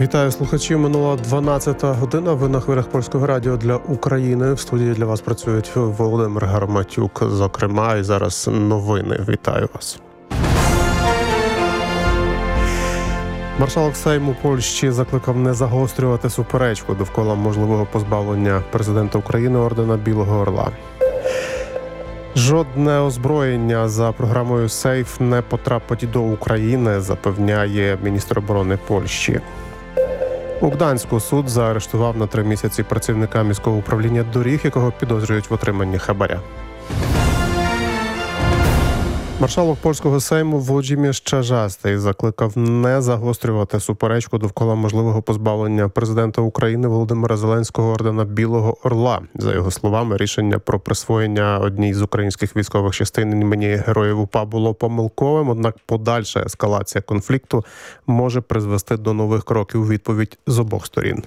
Вітаю слухачів. Минула 12-та година. Ви на хвилях Польського радіо для України. В студії для вас працюють Володимир Гарматюк, зокрема, і зараз новини. Вітаю вас. Маршалок Сейму Польщі закликав не загострювати суперечку довкола можливого позбавлення президента України ордена Білого Орла. Жодне озброєння за програмою «Сейф» не потрапить до України, запевняє міністр оборони Польщі. У Гданську суд заарештував на 3 місяці працівника міського управління доріг, якого підозрюють в отриманні хабаря. Маршалок польського Сейму Владимир Чажастий закликав не загострювати суперечку довкола можливого позбавлення президента України Володимира Зеленського ордена Білого Орла. За його словами, рішення про присвоєння одній з українських військових частин імені Героїв УПА було помилковим, однак подальша ескалація конфлікту може призвести до нових кроків у відповідь з обох сторін.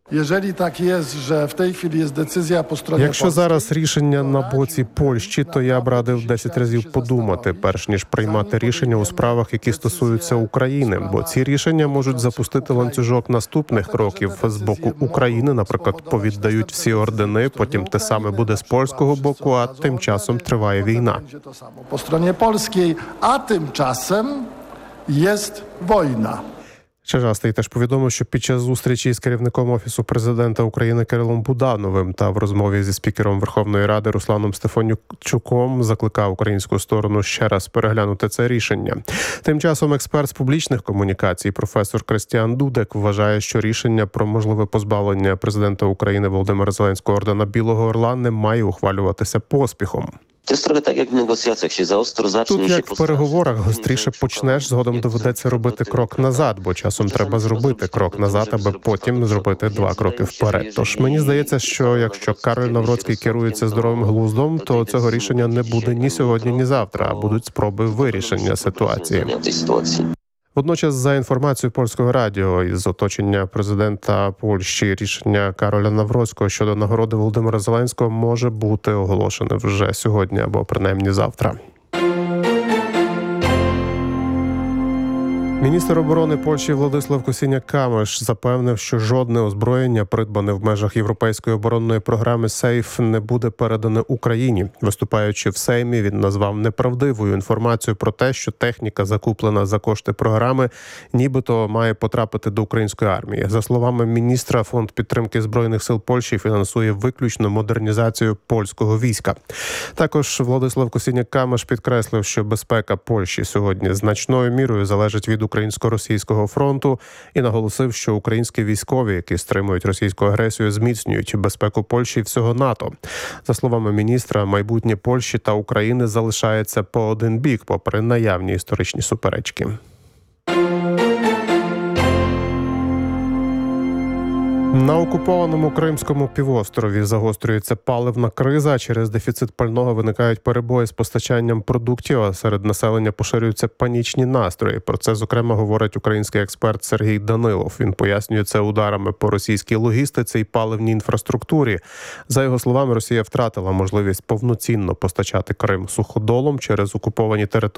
Якщо зараз рішення на боці Польщі, то я б радив 10 разів подумати, перш ніж приймати рішення у справах, які стосуються України. Бо ці рішення можуть запустити ланцюжок наступних кроків. З боку України, наприклад, повіддають всі ордени, потім те саме буде з польського боку, а тим часом триває війна. По стороні польській, а тим часом є війна. Чажастий теж повідомив, що під час зустрічі з керівником Офісу президента України Кирилом Будановим та в розмові зі спікером Верховної Ради Русланом Стефанчуком закликав українську сторону ще раз переглянути це рішення. Тим часом експерт з публічних комунікацій професор Крістіан Дудек вважає, що рішення про можливе позбавлення президента України Володимира Зеленського ордена Білого Орла не має ухвалюватися поспіхом. To jest trochę tak jak w negocjacjach, się zaostro zacznie. Тут, як в переговорах, гостріше почнеш, згодом доведеться робити крок назад, бо часом треба зробити крок назад, аби потім зробити 2 кроки вперед. Тож мені здається, що якщо Кароль Навроцький керується здоровим глуздом, то цього рішення не буде ні сьогодні, ні завтра, а будуть спроби вирішення ситуації. Водночас, за інформацією Польського радіо, із оточення президента Польщі, рішення Кароля Навроцького щодо нагороди Володимира Зеленського може бути оголошене вже сьогодні або принаймні завтра. Міністр оборони Польщі Владислав Косіняк-Камиш запевнив, що жодне озброєння, придбане в межах європейської оборонної програми «Сейф», не буде передане Україні. Виступаючи в Сеймі, він назвав неправдивою інформацію про те, що техніка, закуплена за кошти програми, нібито має потрапити до української армії. За словами міністра, Фонд підтримки Збройних сил Польщі фінансує виключно модернізацію польського війська. Також Владислав Косіняк-Камиш підкреслив, що безпека Польщі сьогодні значною мірою залежить від українсько-російського фронту і наголосив, що українські військові, які стримують російську агресію, зміцнюють безпеку Польщі і всього НАТО. За словами міністра, майбутнє Польщі та України залишається по один бік, попри наявні історичні суперечки. На окупованому Кримському півострові загострюється паливна криза. Через дефіцит пального виникають перебої з постачанням продуктів, а серед населення поширюються панічні настрої. Про це, зокрема, говорить український експерт Сергій Данилов. Він пояснює це ударами по російській логістиці і паливній інфраструктурі. За його словами, Росія втратила можливість повноцінно постачати Крим суходолом через окуповані території